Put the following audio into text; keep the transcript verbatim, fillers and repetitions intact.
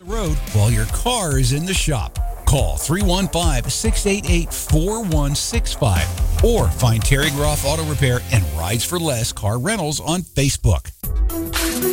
road while your car is in the shop. Call three one five, six eight eight, four one six five or find Terry Groff Auto Repair and Rides for Less Car Rentals on Facebook.